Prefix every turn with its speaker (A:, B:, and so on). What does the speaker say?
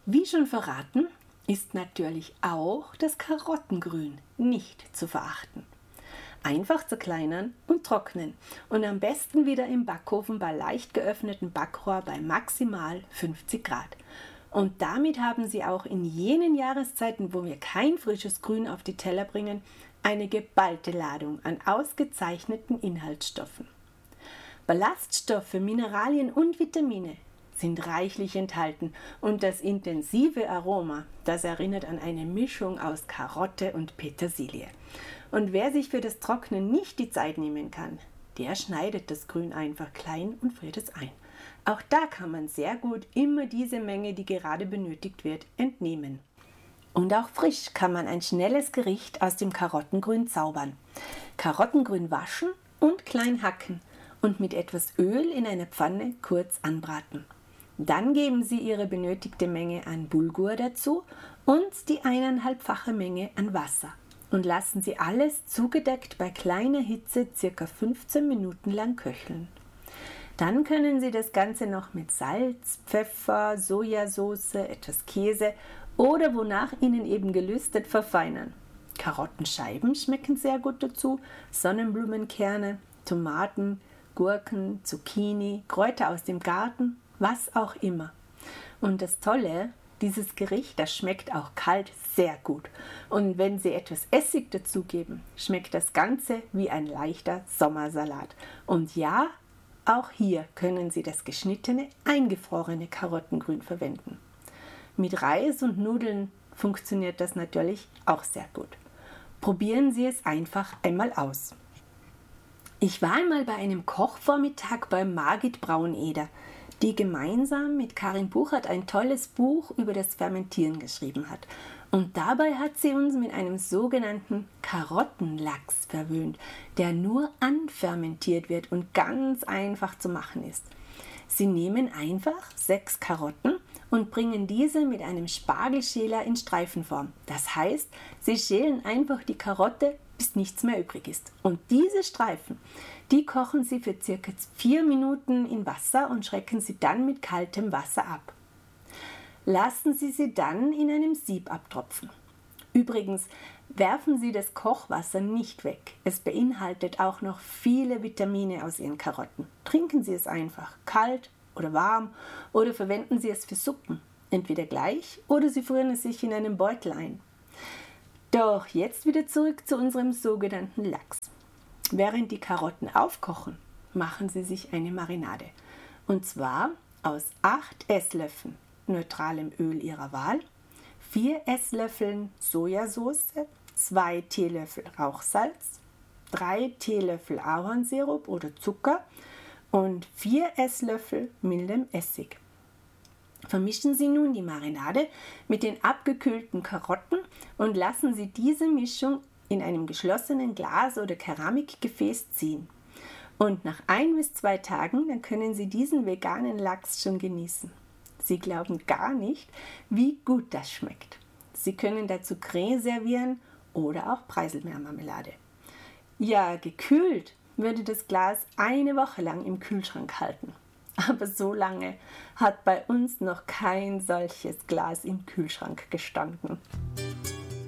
A: Wie schon verraten, ist natürlich auch das Karottengrün nicht zu verachten. Einfach zerkleinern und trocknen und am besten wieder im Backofen bei leicht geöffnetem Backrohr bei maximal 50 Grad. Und damit haben Sie auch in jenen Jahreszeiten, wo wir kein frisches Grün auf die Teller bringen, eine geballte Ladung an ausgezeichneten Inhaltsstoffen. Ballaststoffe, Mineralien und Vitamine sind reichlich enthalten und das intensive Aroma, das erinnert an eine Mischung aus Karotte und Petersilie. Und wer sich für das Trocknen nicht die Zeit nehmen kann, der schneidet das Grün einfach klein und friert es ein. Auch da kann man sehr gut immer diese Menge, die gerade benötigt wird, entnehmen. Und auch frisch kann man ein schnelles Gericht aus dem Karottengrün zaubern. Karottengrün waschen und klein hacken und mit etwas Öl in einer Pfanne kurz anbraten. Dann geben Sie Ihre benötigte Menge an Bulgur dazu und die 1,5-fache Menge an Wasser und lassen Sie alles zugedeckt bei kleiner Hitze ca. 15 Minuten lang köcheln. Dann können Sie das Ganze noch mit Salz, Pfeffer, Sojasauce, etwas Käse oder wonach Ihnen eben gelüstet verfeinern. Karottenscheiben schmecken sehr gut dazu, Sonnenblumenkerne, Tomaten, Gurken, Zucchini, Kräuter aus dem Garten, was auch immer. Und das Tolle, dieses Gericht, das schmeckt auch kalt sehr gut. Und wenn Sie etwas Essig dazugeben, schmeckt das Ganze wie ein leichter Sommersalat. Und ja, auch hier können Sie das geschnittene, eingefrorene Karottengrün verwenden. Mit Reis und Nudeln funktioniert das natürlich auch sehr gut. Probieren Sie es einfach einmal aus. Ich war einmal bei einem Kochvormittag bei Margit Brauneder, die gemeinsam mit Karin Buchert ein tolles Buch über das Fermentieren geschrieben hat. Und dabei hat sie uns mit einem sogenannten Karottenlachs verwöhnt, der nur anfermentiert wird und ganz einfach zu machen ist. Sie nehmen einfach 6 Karotten und bringen diese mit einem Spargelschäler in Streifenform. Das heißt, Sie schälen einfach die Karotte, bis nichts mehr übrig ist. Und diese Streifen, die kochen Sie für ca. 4 Minuten in Wasser und schrecken Sie dann mit kaltem Wasser ab. Lassen Sie sie dann in einem Sieb abtropfen. Übrigens, werfen Sie das Kochwasser nicht weg. Es beinhaltet auch noch viele Vitamine aus Ihren Karotten. Trinken Sie es einfach, kalt oder warm, oder verwenden Sie es für Suppen. Entweder gleich oder Sie frieren es sich in einem Beutel ein. Doch jetzt wieder zurück zu unserem sogenannten Lachs. Während die Karotten aufkochen, machen Sie sich eine Marinade. Und zwar aus 8 Esslöffeln neutralem Öl Ihrer Wahl, 4 Esslöffeln Sojasauce, 2 Teelöffel Rauchsalz, 3 Teelöffel Ahornsirup oder Zucker und 4 Esslöffel mildem Essig. Vermischen Sie nun die Marinade mit den abgekühlten Karotten und lassen Sie diese Mischung in einem geschlossenen Glas- oder Keramikgefäß ziehen. Und nach 1 bis 2 Tagen, dann können Sie diesen veganen Lachs schon genießen. Sie glauben gar nicht, wie gut das schmeckt. Sie können dazu Creme servieren oder auch Preiselbeermarmelade. Ja, gekühlt würde das Glas eine Woche lang im Kühlschrank halten. Aber so lange hat bei uns noch kein solches Glas im Kühlschrank gestanden.